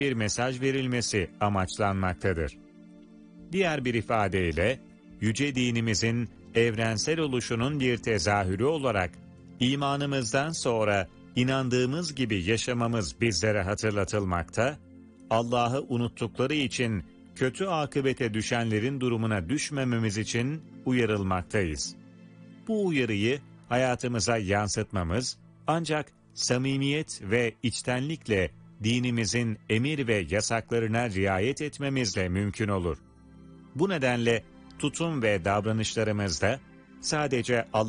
bir mesaj verilmesi amaçlanmaktadır. Diğer bir ifadeyle, yüce dinimizin evrensel oluşunun bir tezahürü olarak, imanımızdan sonra inandığımız gibi yaşamamız bizlere hatırlatılmakta, Allah'ı unuttukları için kötü akıbete düşenlerin durumuna düşmememiz için uyarılmaktayız. Bu uyarıyı hayatımıza yansıtmamız ancak samimiyet ve içtenlikle dinimizin emir ve yasaklarına riayet etmemizle mümkün olur. Bu nedenle tutum ve davranışlarımızda sadece